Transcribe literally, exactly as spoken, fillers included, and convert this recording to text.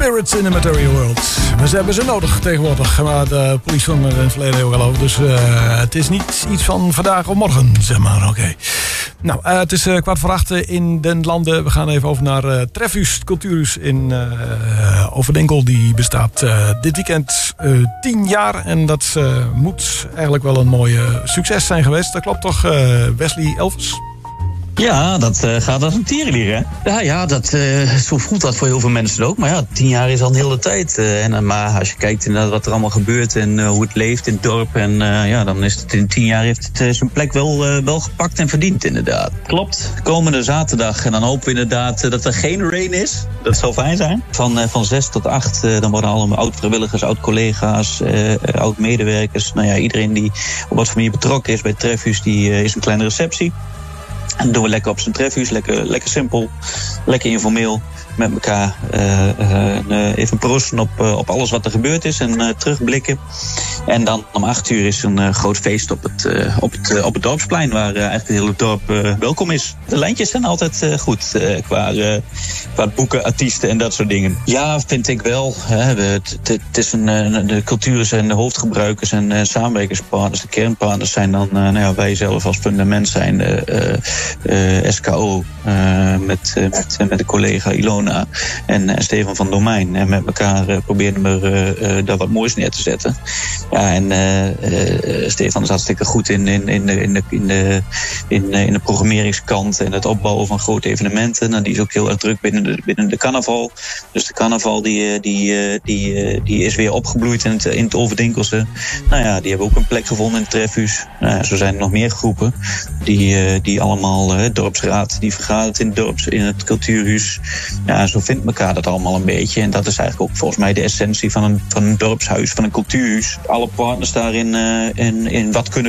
spirits in the material world. We hebben ze nodig tegenwoordig. Maar de police vond er in het verleden ook al over. Dus uh, het is niet iets van vandaag of morgen, zeg maar. Oké. Okay. Nou, uh, het is uh, kwart voor acht in den landen. We gaan even over naar uh, Trefhuis, het cultuurhuis in uh, Overdenkel. Die bestaat uh, dit weekend uh, tien jaar. En dat uh, moet eigenlijk wel een mooi uh, succes zijn geweest. Dat klopt toch, uh, Wesley Elvis? Ja, dat uh, gaat als een tierenlier, hè? Ja, ja dat, uh, zo voelt dat voor heel veel mensen ook. Maar ja, tien jaar is al een hele tijd. Uh, en, maar als je kijkt inderdaad wat er allemaal gebeurt en uh, hoe het leeft in het dorp. En uh, ja, dan is het in tien jaar heeft het uh, zijn plek wel, uh, wel gepakt en verdiend, inderdaad. Klopt. Komende zaterdag. En dan hopen we inderdaad uh, dat er geen rain is. Dat zou fijn zijn. Van, uh, van zes tot acht. Uh, dan worden allemaal oud-vrijwilligers, oud-collega's, uh, oud-medewerkers. Nou ja, iedereen die op wat voor manier betrokken is bij het Trefhuis, die uh, is een kleine receptie. En dat doen we lekker op zijn Trefhuis, lekker, lekker simpel, lekker informeel met elkaar. Uh, uh, even proosten op, uh, op alles wat er gebeurd is en uh, terugblikken. En dan om acht uur is een uh, groot feest op het, uh, op het, uh, op het dorpsplein, waar uh, eigenlijk het hele dorp uh, welkom is. De lijntjes zijn altijd uh, goed uh, qua, uh, qua boeken, artiesten en dat soort dingen. Ja, vind ik wel. Hè, het, het, het is een, uh, de cultuur zijn de hoofdgebruikers en uh, samenwerkingspartners, de kernpartners zijn dan uh, nou ja, wij zelf als fundament zijn uh, uh, uh, S K O uh, met, uh, met, uh, met de collega Ilona en uh, Stefan van Domein. En met elkaar uh, probeerden we uh, uh, daar wat moois neer te zetten. Ja, en uh, uh, Stefan is hartstikke goed in, in, in, de, in, de, in, de, in, in de programmeringskant en het opbouwen van grote evenementen. Nou, die is ook heel erg druk binnen de, binnen de carnaval. Dus de carnaval die, die, die, die is weer opgebloeid in het, in het Overdinkelse. Nou ja, die hebben ook een plek gevonden in het Trefhuis. Nou ja, zo zijn er nog meer groepen die, die allemaal, uh, dorpsraad, die vergadert in het dorps, in het cultuurhuis. Ja, zo vindt elkaar dat allemaal een beetje. En dat is eigenlijk ook volgens mij de essentie van een, van een dorpshuis, van een cultuurhuis. Alle partners daarin uh, in, in wat kunnen